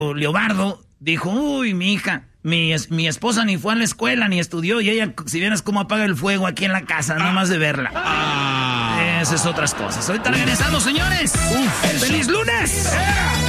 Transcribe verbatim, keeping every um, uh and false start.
Leobardo dijo, uy, mi hija, mi, mi esposa ni fue a la escuela ni estudió y ella, si vieras cómo apaga el fuego aquí en la casa, nada más de verla. Ah. Esas otras cosas. Ahorita regresamos, señores. Uf, ¡feliz lunes!